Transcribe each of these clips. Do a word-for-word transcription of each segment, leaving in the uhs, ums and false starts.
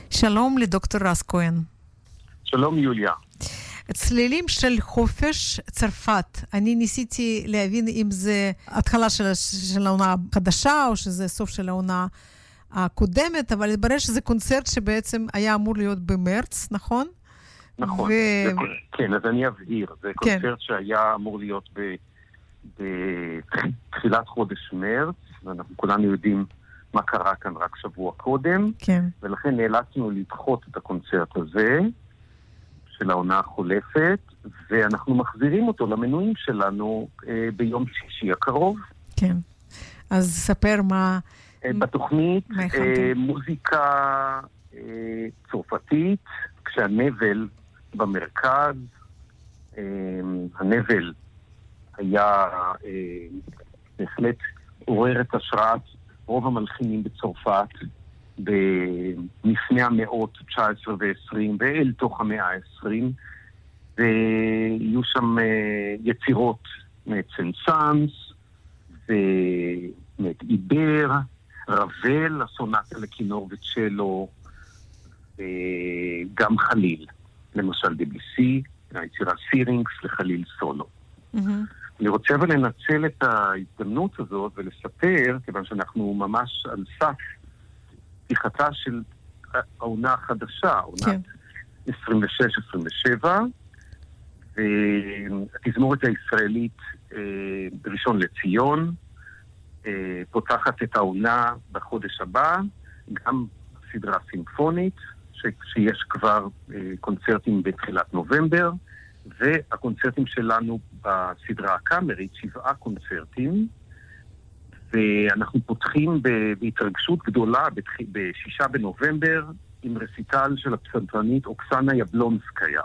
שלום לדוקטור רז כהן. שלום יוליה. צלילים של חופש צרפת. אני ניסיתי להבין אם זה התחלה של, של העונה החדשה או שזה סוף של העונה הקודמת, אבל התברר שזה קונצרט שבעצם היה אמור להיות במרץ, נכון? נכון. ו... זה, כן, אז אני אבהיר. זה כן. קונצרט שהיה אמור להיות בתחילת חודש מרץ, ואנחנו כולנו יודעים מה קרה כאן רק שבוע קודם, כן. ולכן נאלצנו לדחות את הקונצרט הזה של העונה החולפת, ואנחנו מחזירים אותו למנויים שלנו אה, ביום שישי הקרוב. כן. אז ספר מה... אה, בתוכנית מה אה, מוזיקה אה, צרפתית, כשהנבל במרכז, אה, הנבל היה אה, בהחלט עורר את השראת רוב המלחינים בצרפת במפני המאות תשע עשרה ועשרים ואל תוך המאה העשרים, ויהיו שם יצירות מצנסנס ומת איבר, רבל, הסונטה לכינור וצ'לו, וגם חליל, למשל דביסי, היצירה סירינקס לחליל סולו. Mm-hmm. אני רוצה אבל לנצל את ההזדמנות הזאת ולספר, כיוון שאנחנו ממש על סף פתיחתה של העונה החדשה, עונת כן. עשרים ושש עשרים ושבע, והתזמורת הישראלית אה, בראשון לציון, אה, פותחת את העונה בחודש הבא, גם סדרה סימפונית, ש, שיש כבר אה, קונצרטים בתחילת נובמבר, והקונצרטים שלנו בסדרה הקאמרית, שבעה קונצרטים, ואנחנו פותחים בהתרגשות גדולה בשישה בנובמבר עם רסיטל של הפסנתרנית אוקסנה יבלונסקיה,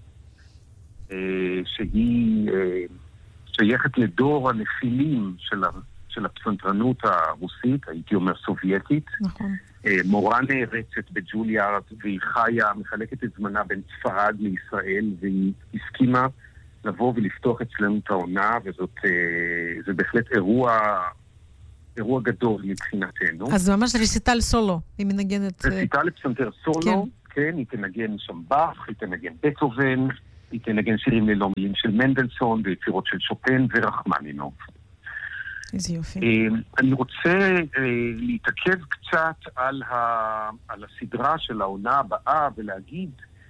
שהיא שייכת לדור הנפילים של הפסנתרנות הרוסית, הייתי אומר סובייטית. נכון. מורה נערצת בג'וליארד, והיא חיה, מחלקת את זמנה בין ספרד לישראל, והיא הסכימה לבוא ולפתוח אצלנו את העונה, וזאת זה בהחלט אירוע אירוע גדול מבחינתנו. אז זה ממש רסיטל סולו, היא מנגנת... רסיטל לפסנתר סולו, כן. כן, היא תנגן שם באך, היא תנגן בטהובן, היא תנגן שירים ללא מילים של מנדלסון, ויצירות של שופן ורחמנינוב. איזה יופי. אני רוצה להתעכב קצת על, ה... על הסדרה של העונה הבאה, ולהגיד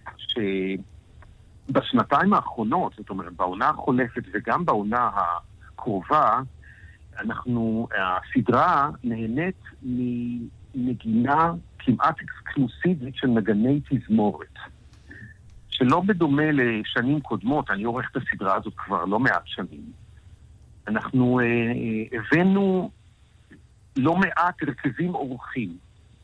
שבשנתיים האחרונות, זאת אומרת, בעונה החולפת וגם בעונה הקרובה, אנחנו, הסדרה נהנית מנגינה כמעט אקסקלוסיבית של נגני תזמורת. שלא בדומה לשנים קודמות, אני עורך את הסדרה הזאת כבר לא מעט שנים. אנחנו אה, הבאנו לא מעט רכזים אורחים.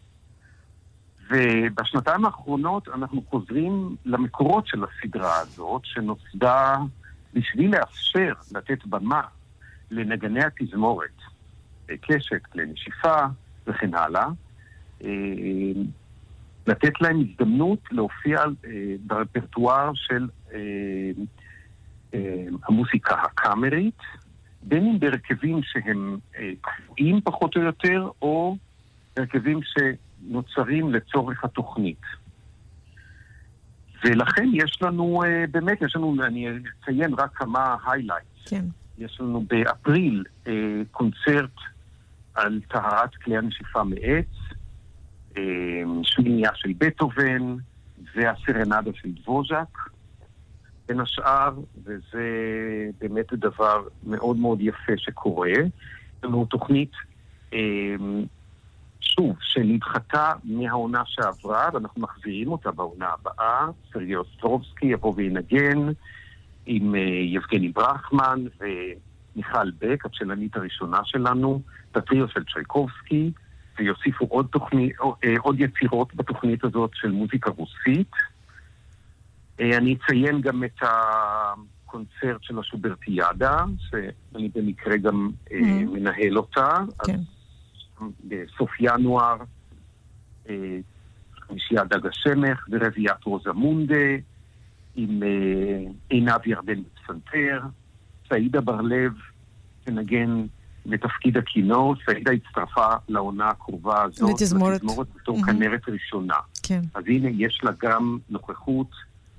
ובשנתיים האחרונות אנחנו חוזרים למקורות של הסדרה הזאת, שנוסדה בשביל לאפשר לתת במה לנגני התזמורת, קשת, לנשיפה וכן הלאה, לתת להם הזדמנות להופיע ברפרטואר של המוסיקה הקאמרית, בין אם בהרכבים שהם קבועים פחות או יותר, או הרכבים שנוצרים לצורך התוכנית. ולכן יש לנו, באמת, יש לנו, אני אציין רק כמה highlights. כן. יש לנו באפריל אה, קונצרט על טהרת כלי הנשיפה מעץ, אה, שמינייה של בטהובן והסרנדה של דבוז'ק, בין השאר, וזה באמת דבר מאוד מאוד יפה שקורה. יש לנו תוכנית, אה, שוב, שנדחתה מהעונה שעברה, ואנחנו מחזירים אותה בעונה הבאה. סרגי אוסטרובסקי יבוא וינגן, עם יבגני ברחמן ומיכל בק, הצ'לנית הראשונה שלנו, טטריו של צ'ייקובסקי, ויוסיפו עוד, תוכנית, עוד יצירות בתוכנית הזאת של מוזיקה רוסית. אני אציין גם את הקונצרט של השוברטיאדה, שאני במקרה גם mm. מנהל אותה. כן. אז בסוף ינואר, חמישייה דג השמך ורביעיית רוזמונדה, עם עינב ירדן בפסנתר, סעידה בר-לב תנגן לתפקיד הכינור. סעידה הצטרפה לעונה הקרובה הזאת, לתזמורת. לתזמורת בתור mm-hmm. כנרת ראשונה. כן. אז הנה, יש לה גם נוכחות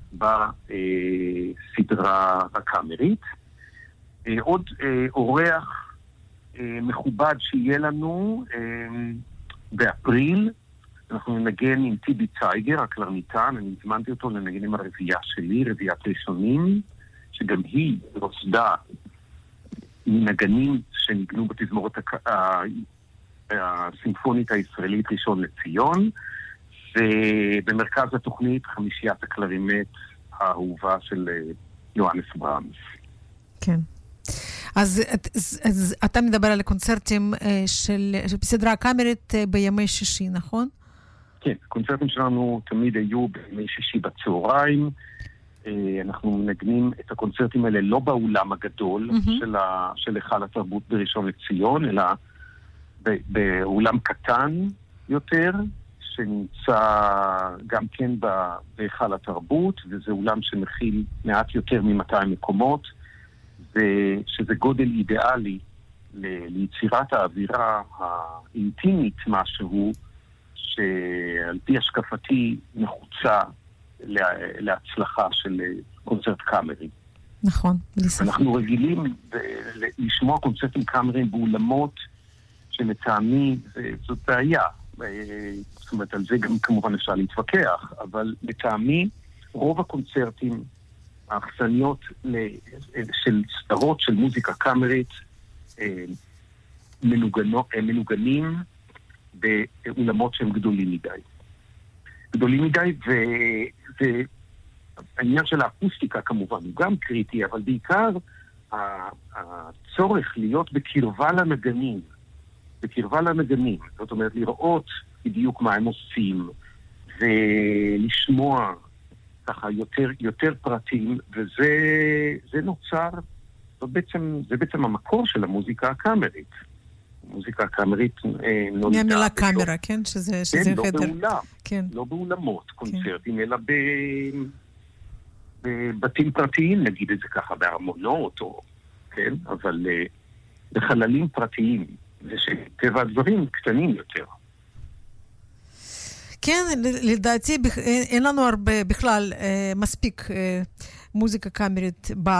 בסדרה הקאמרית. עוד אורח מכובד שיהיה לנו באפריל, אנחנו ננגן עם טיבי צייגר, הקלרניטן, אני הזמנתי אותו לנגן עם הרביעייה שלי, רביעיית ראשונים, שגם היא נוסדה מנגנים שניגנו בתזמורת הסימפונית הישראלית ראשון לציון, ובמרכז התוכנית חמישיית הקלרינט האהובה של יוהנס ברהמס. כן. אז, אז, אז אתה מדבר על הקונצרטים של, של בסדרה הקאמרית בימי שישי, נכון? כן, הקונצרטים שלנו תמיד היו בימי שישי בצהריים. אנחנו מנגנים את הקונצרטים האלה לא באולם הגדול mm-hmm. של, ה, של היכל התרבות בראשון לציון, אלא ב, באולם קטן יותר, שנמצא גם כן בהיכל התרבות, וזה אולם שמכיל מעט יותר מ-מאתיים מקומות, ושזה גודל אידיאלי ליצירת האווירה האינטימית משהו, שעל פי השקפתי נחוצה להצלחה של קונצרט קאמרי. נכון. אנחנו רגילים לשמוע קונצרטים קאמריים באולמות שלטעמי זאת בעיה. זאת אומרת, על זה גם כמובן אפשר להתווכח, אבל לטעמי רוב הקונצרטים, האכסניות של סדרות של מוזיקה קאמרית מנוגנים באולמות שהם גדולים מדי. גדולים מדי, והעניין של האקוסטיקה כמובן הוא גם קריטי, אבל בעיקר הצורך להיות בקרבה לנגנים, בקרבה לנגנים, זאת אומרת לראות בדיוק מה הם עושים, ולשמוע ככה יותר, יותר פרטים, וזה זה נוצר, זה בעצם, זה בעצם המקור של המוזיקה הקאמרית. המוזיקה הקאמרית נולדה... מהמילה קאמרה, כן? שזה, שזה כן, לא חדר. באולם, כן. לא באולמות קונצרטים, כן. אלא ב... בבתים פרטיים, נגיד את זה ככה, בארמונות, או, כן? אבל בחללים פרטיים, ושטבע הדברים קטנים יותר. כן, לדעתי אין לנו הרבה, בכלל מספיק מוזיקה קאמרית